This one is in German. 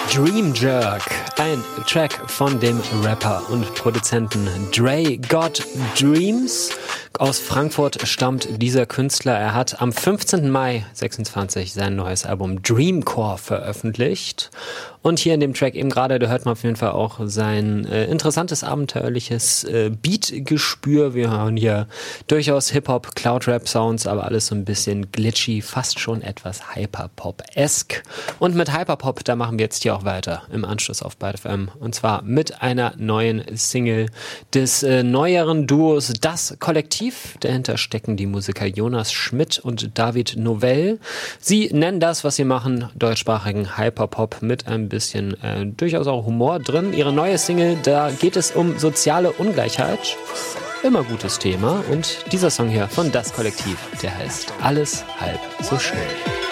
Dream Jerk, ein Track von dem Rapper und Produzenten Dre Got Dreams. Aus Frankfurt stammt dieser Künstler. Er hat am 15. Mai 26 sein neues Album Dreamcore veröffentlicht. Und hier in dem Track eben gerade, da hört man auf jeden Fall auch sein interessantes, abenteuerliches Beatgespür. Wir hören hier durchaus Hip-Hop, Cloud-Rap-Sounds, aber alles so ein bisschen glitchy, fast schon etwas Hyperpop-esk. Und mit Hyperpop, da machen wir jetzt hier auch weiter im Anschluss auf Byte FM. Und zwar mit einer neuen Single des neueren Duos Das Kollektiv. Dahinter stecken die Musiker Jonas Schmidt und David Novell. Sie nennen das, was sie machen, deutschsprachigen Hyperpop mit ein bisschen durchaus auch Humor drin. Ihre neue Single, da geht es um soziale Ungleichheit. Immer gutes Thema. Und dieser Song hier von Das Kollektiv, der heißt Alles halb so schnell.